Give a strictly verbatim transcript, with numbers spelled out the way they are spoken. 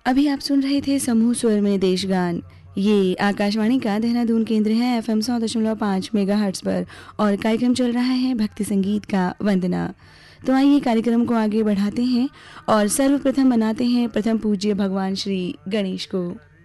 अभी आप सुन रहे थे समूह स्वर में देशगान। ये आकाशवाणी का देहरादून केंद्र है एफ एम सौ दशमलव पाँच मेगा हर्ट्स पर और कार्यक्रम चल रहा है भक्ति संगीत का वंदना। तो आइए कार्यक्रम को आगे बढ़ाते हैं और सर्वप्रथम मनाते हैं प्रथम पूज्य भगवान श्री गणेश को।